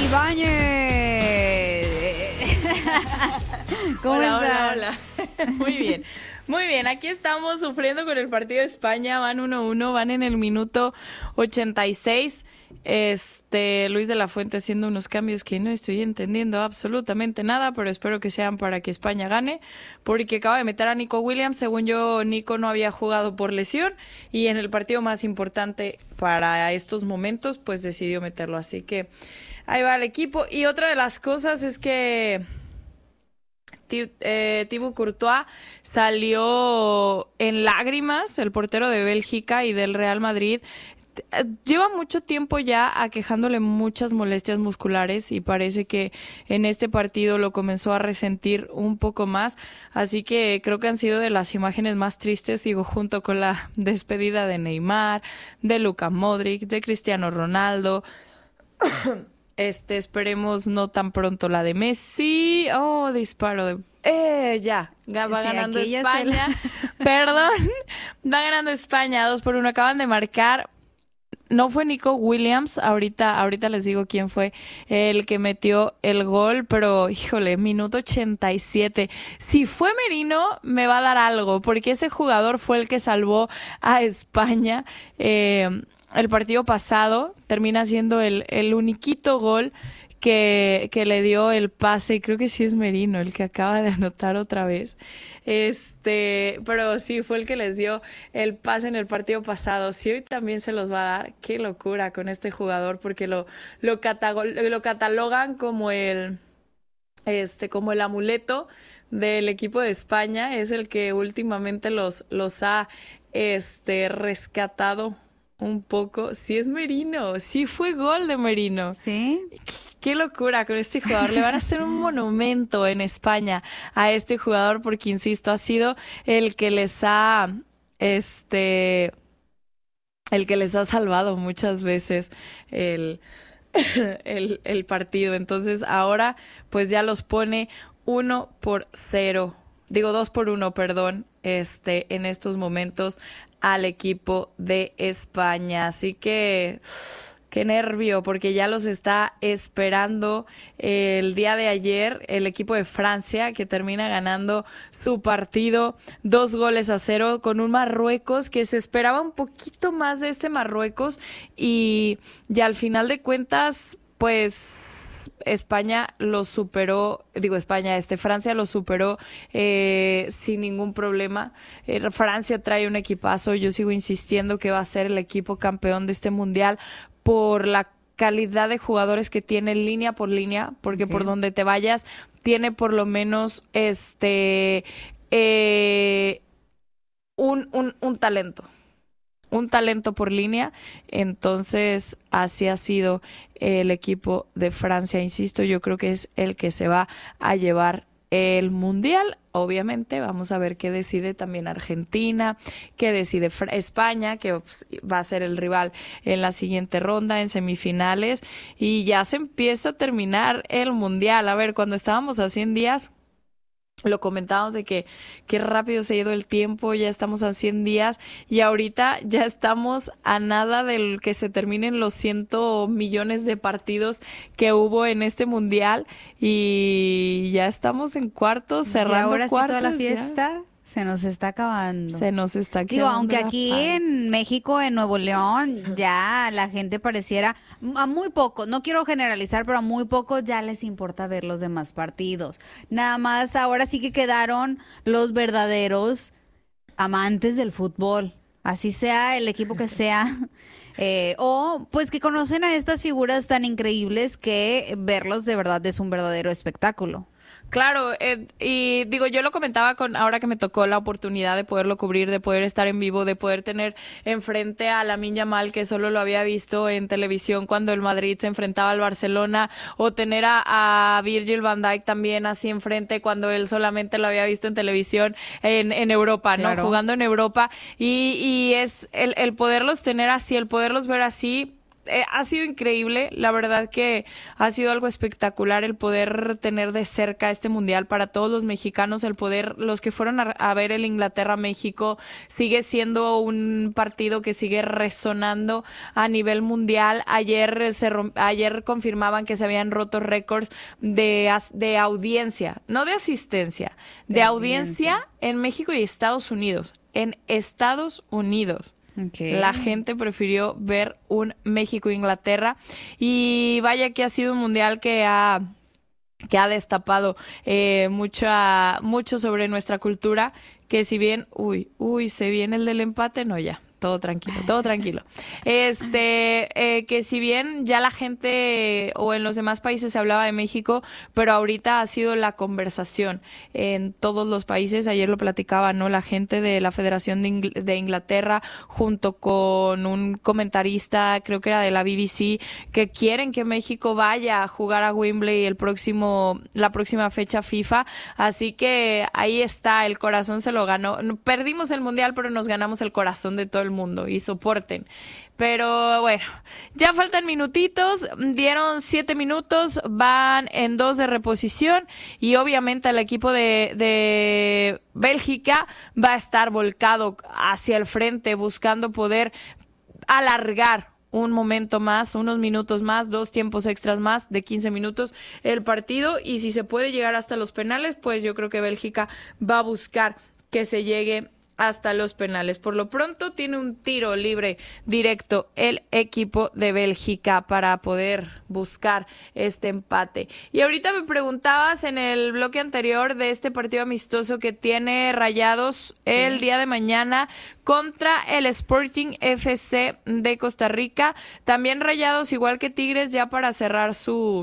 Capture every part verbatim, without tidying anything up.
Ibáñez. ¿Cómo hola, estás? hola, hola. Muy bien. Muy bien, aquí estamos sufriendo con el partido de España, van uno uno, van en el minuto ochenta y seis. Este, Luis de la Fuente haciendo unos cambios que no estoy entendiendo absolutamente nada, pero espero que sean para que España gane, porque acaba de meter a Nico Williams. Según yo, Nico no había jugado por lesión y en el partido más importante para estos momentos, pues decidió meterlo. Así que ahí va el equipo. Y otra de las cosas es que Eh, Thibaut Courtois salió en lágrimas, el portero de Bélgica y del Real Madrid. Lleva mucho tiempo ya aquejándole muchas molestias musculares y parece que en este partido lo comenzó a resentir un poco más, así que creo que han sido de las imágenes más tristes, digo, junto con la despedida de Neymar, de Luka Modric, de Cristiano Ronaldo. Este, esperemos no tan pronto la de Messi. Oh, disparo de... Eh, ya, va Sí, ganando aquella España. se Perdón, va ganando España, dos por uno. Acaban de marcar. No fue Nico Williams, ahorita, ahorita les digo quién fue el que metió el gol, pero híjole, minuto ochenta y siete. Si fue Merino, me va a dar algo, porque ese jugador fue el que salvó a España. Eh, el partido pasado termina siendo el, el uniquito gol que, que le dio el pase, y creo que sí es Merino el que acaba de anotar otra vez. Este, pero sí fue el que les dio el pase en el partido pasado. Sí, hoy también se los va a dar. Qué locura con este jugador, porque lo, lo, catago, lo catalogan como el, este, como el amuleto del equipo de España. Es el que últimamente los, los ha este, rescatado un poco. Sí es Merino, sí fue gol de Merino. ¿Sí? Qué locura con este jugador. Le van a hacer un monumento en España a este jugador porque, insisto, ha sido el que les ha, este, el que les ha salvado muchas veces el, el, el partido. Entonces ahora pues ya los pone uno por cero. Digo dos por uno, perdón, este, en estos momentos al equipo de España. Así que qué nervio, porque ya los está esperando el día de ayer el equipo de Francia, que termina ganando su partido dos goles a cero con un Marruecos que se esperaba un poquito más de este Marruecos y, y al final de cuentas, pues España lo superó, digo España, este Francia lo superó eh, sin ningún problema. Eh, Francia trae un equipazo, yo sigo insistiendo que va a ser el equipo campeón de este mundial por la calidad de jugadores que tiene línea por línea, porque okay, por donde te vayas tiene por lo menos este eh, un, un, un talento. un talento por línea. Entonces así ha sido el equipo de Francia, insisto, yo creo que es el que se va a llevar el mundial. Obviamente vamos a ver qué decide también Argentina, qué decide España, que pues, va a ser el rival en la siguiente ronda, en semifinales, y ya se empieza a terminar el mundial. A ver, cuando estábamos a cien días, lo comentábamos de que qué rápido se ha ido el tiempo, ya estamos a cien días y ahorita ya estamos a nada del que se terminen los ciento millones de partidos que hubo en este mundial y ya estamos en cuartos, cerrando y ahora cuartos. Sí, toda la fiesta ya se nos está acabando. Se nos está Digo, aunque aquí en México, en Nuevo León, ya la gente pareciera, a muy poco, no quiero generalizar, pero a muy pocos ya les importa ver los demás partidos. Nada más ahora sí que quedaron los verdaderos amantes del fútbol, así sea el equipo que sea, eh, o pues que conocen a estas figuras tan increíbles que verlos de verdad es un verdadero espectáculo. Claro, eh, y digo, yo lo comentaba con ahora que me tocó la oportunidad de poderlo cubrir, de poder estar en vivo, de poder tener enfrente a Lamine Yamal, que solo lo había visto en televisión cuando el Madrid se enfrentaba al Barcelona, o tener a, a Virgil van Dijk también así enfrente cuando él solamente lo había visto en televisión en, en Europa, ¿no? Claro. Jugando en Europa, y, y es el, el poderlos tener así, el poderlos ver así, Eh, ha sido increíble, la verdad que ha sido algo espectacular el poder tener de cerca este mundial para todos los mexicanos, el poder, los que fueron a, a ver el Inglaterra-México, sigue siendo un partido que sigue resonando a nivel mundial. Ayer se ayer confirmaban que se habían roto récords de, de audiencia, no de asistencia, de, de audiencia. audiencia en México y Estados Unidos, en Estados Unidos. Okay. La gente prefirió ver un México-Inglaterra y vaya que ha sido un mundial que ha que ha destapado eh, mucha mucho sobre nuestra cultura, que si bien, uy, uy, se viene el del empate, no ya. Todo tranquilo, todo tranquilo. Este, eh, que si bien ya la gente o en los demás países se hablaba de México, pero ahorita ha sido la conversación en todos los países. Ayer lo platicaba, ¿no? La gente de la Federación de, Ingl- de Inglaterra junto con un comentarista, creo que era de la B B C, que quieren que México vaya a jugar a Wembley el próximo, la próxima fecha FIFA. Así que ahí está, el corazón se lo ganó. Perdimos el mundial, pero nos ganamos el corazón de todo el mundo y soporten. Pero bueno, ya faltan minutitos, dieron siete minutos, van en dos de reposición y obviamente el equipo de, de Bélgica va a estar volcado hacia el frente buscando poder alargar un momento más, unos minutos más, dos tiempos extras más de quince minutos el partido, y si se puede llegar hasta los penales, pues yo creo que Bélgica va a buscar que se llegue hasta los penales. Por lo pronto tiene un tiro libre directo el equipo de Bélgica para poder buscar este empate. Y ahorita me preguntabas en el bloque anterior de este partido amistoso que tiene Rayados el sí. día de mañana contra el Sporting F C de Costa Rica. También Rayados, igual que Tigres, ya para cerrar su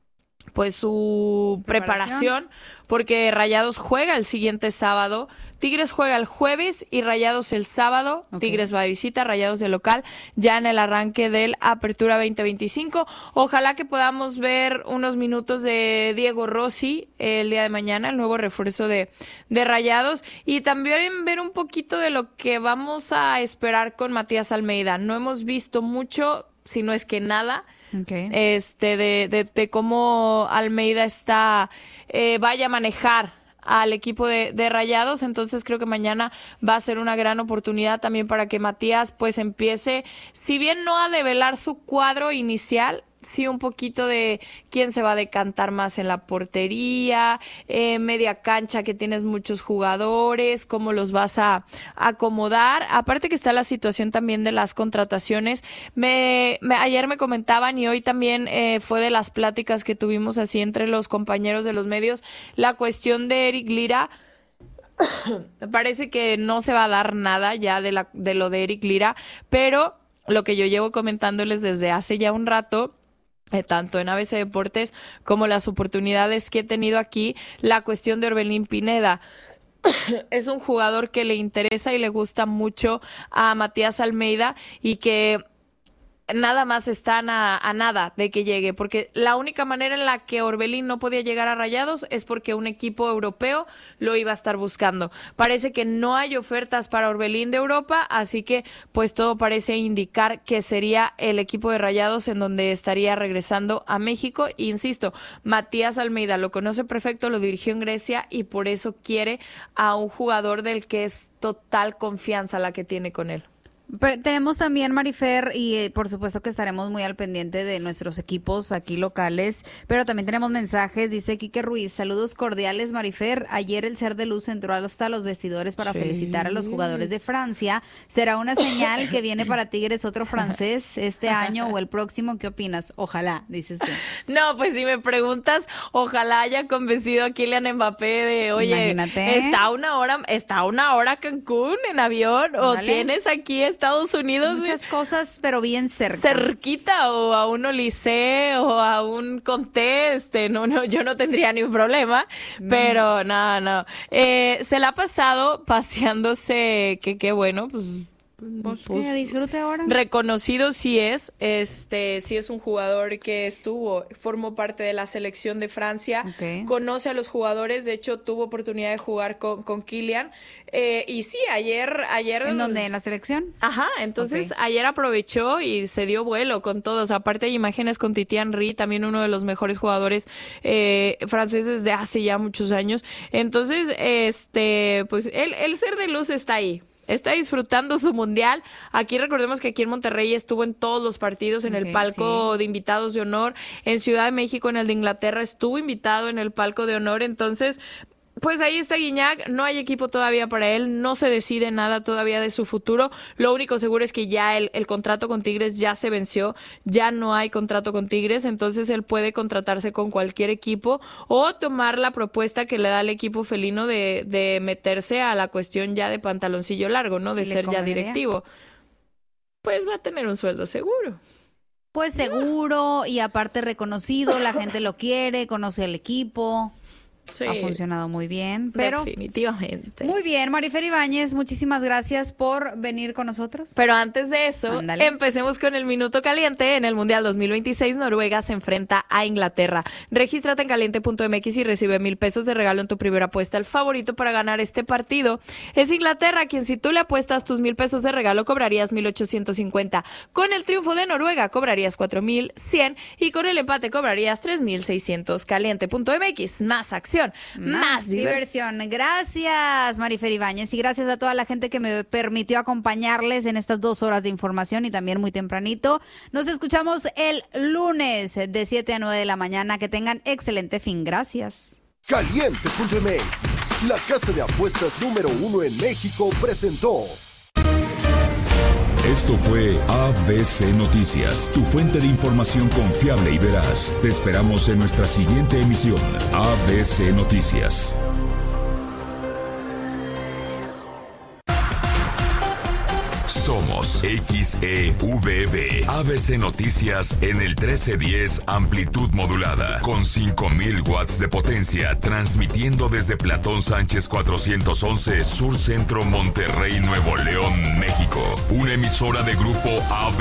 pues su preparación. preparación, porque Rayados juega el siguiente sábado, Tigres juega el jueves y Rayados el sábado. Okay. Tigres va de visita, Rayados de local, ya en el arranque del Apertura veinte veinticinco. Ojalá que podamos ver unos minutos de Diego Rossi el día de mañana, el nuevo refuerzo de, de Rayados, y también ver un poquito de lo que vamos a esperar con Matías Almeida. No hemos visto mucho, si no es que nada, Okay. este de, de, de cómo Almeida está eh, vaya a manejar al equipo de, de Rayados. Entonces creo que mañana va a ser una gran oportunidad también para que Matías pues empiece, si bien no a develar su cuadro inicial, sí un poquito de quién se va a decantar más en la portería, eh, media cancha que tienes muchos jugadores, cómo los vas a acomodar. Aparte que está la situación también de las contrataciones. Me, me ayer me comentaban y hoy también eh, fue de las pláticas que tuvimos así entre los compañeros de los medios, la cuestión de Eric Lira. Me parece que no se va a dar nada ya de, la, de lo de Eric Lira, pero lo que yo llevo comentándoles desde hace ya un rato, Eh, tanto en A B C Deportes como las oportunidades que he tenido aquí, la cuestión de Orbelín Pineda. Es un jugador que le interesa y le gusta mucho a Matías Almeida y que nada más están a, a nada de que llegue, porque la única manera en la que Orbelín no podía llegar a Rayados es porque un equipo europeo lo iba a estar buscando. Parece que no hay ofertas para Orbelín de Europa, así que pues todo parece indicar que sería el equipo de Rayados en donde estaría regresando a México. E insisto, Matías Almeida lo conoce perfecto, lo dirigió en Grecia y por eso quiere a un jugador del que es total confianza la que tiene con él. Pero tenemos también, Marifer, y eh, por supuesto que estaremos muy al pendiente de nuestros equipos aquí locales, pero también tenemos mensajes. Dice Quique Ruiz, saludos cordiales, Marifer. Ayer el Ser de Luz entró hasta los vestidores para sí. felicitar a los jugadores de Francia. ¿Será una señal que viene para Tigres otro francés este año o el próximo? ¿Qué opinas? Ojalá, dices tú. No, pues si me preguntas, ojalá haya convencido a Kylian Mbappé de, oye, Imagínate. está una hora, está una hora Cancún en avión, o ¿Vale? tienes aquí Estados Unidos. Muchas cosas, pero bien cerca. Cerquita, o a un Olise, o a un Conté, este, no, no, yo no tendría ni un problema, no. pero no, no. Eh, se la ha pasado paseándose, que qué bueno, pues Pues, pues que disfrute ahora. Reconocido sí es, este, sí es un jugador que estuvo, formó parte de la selección de Francia, okay. Conoce a los jugadores, de hecho tuvo oportunidad de jugar con, con Kylian, eh, y sí, ayer, ayer. ¿En dónde? ¿En la selección? Ajá, entonces okay. Ayer aprovechó y se dio vuelo con todos, aparte hay imágenes con Titi Henry, también uno de los mejores jugadores eh, franceses de hace ya muchos años, entonces, este, pues el, el ser de luz está ahí. Está disfrutando su mundial. Aquí recordemos que aquí en Monterrey estuvo en todos los partidos en okay, el palco sí. de invitados de honor. En Ciudad de México, en el de Inglaterra, estuvo invitado en el palco de honor. Entonces, pues ahí está Guiñac, no hay equipo todavía para él, no se decide nada todavía de su futuro, lo único seguro es que ya el, el contrato con Tigres ya se venció, ya no hay contrato con Tigres, entonces él puede contratarse con cualquier equipo o tomar la propuesta que le da el equipo felino de, de meterse a la cuestión ya de pantaloncillo largo, ¿no? De ser ya directivo. Pues va a tener un sueldo seguro. Pues seguro y aparte reconocido, la gente lo quiere, conoce al equipo. Sí, ha funcionado muy bien, pero definitivamente. Muy bien, Marifer Ibáñez, muchísimas gracias por venir con nosotros. Pero antes de eso, Ándale. empecemos con el Minuto Caliente. En el Mundial dos mil veintiséis, Noruega se enfrenta a Inglaterra. Regístrate en caliente punto m x y recibe mil pesos de regalo en tu primera apuesta. El favorito para ganar este partido es Inglaterra, quien si tú le apuestas tus mil pesos de regalo, cobrarías mil ochocientos cincuenta. Con el triunfo de Noruega, cobrarías cuatro mil cien y con el empate cobrarías tres mil seiscientos. caliente punto m x, más acción. Más, más diversión. diversión. Gracias, Marifer Ibáñez, y gracias a toda la gente que me permitió acompañarles en estas dos horas de información y también muy tempranito. Nos escuchamos el lunes de siete a nueve de la mañana. Que tengan excelente fin. Gracias. caliente punto m x, la casa de apuestas número uno en México, presentó. Esto fue A B C Noticias, tu fuente de información confiable y veraz. Te esperamos en nuestra siguiente emisión, A B C Noticias. Somos X E V B, A B C Noticias en el trece diez amplitud modulada, con cinco mil watts de potencia, transmitiendo desde Platón Sánchez cuatrocientos once, Sur Centro, Monterrey, Nuevo León, México. Una emisora de Grupo A B C.